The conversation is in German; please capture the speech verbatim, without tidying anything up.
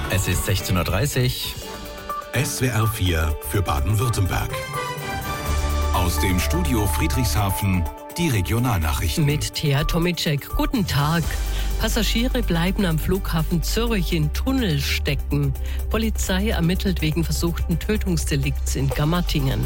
Es ist sechzehn Uhr dreißig. S W R vier für Baden-Württemberg. Aus dem Studio Friedrichshafen die Regionalnachrichten. Mit Thea Tomicek. Guten Tag. Passagiere bleiben am Flughafen Zürich in Tunnel stecken. Polizei ermittelt wegen versuchten Tötungsdelikts in Gammertingen.